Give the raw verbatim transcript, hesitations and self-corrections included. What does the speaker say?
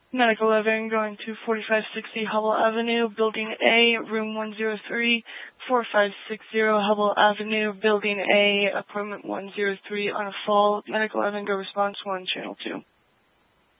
Medical eleven going to forty-five sixty Hubble Avenue, Building A, Room one oh three, forty-five sixty Hubble Avenue, Building A, Appointment one oh three on a fall. Medical eleven, go response one, Channel two.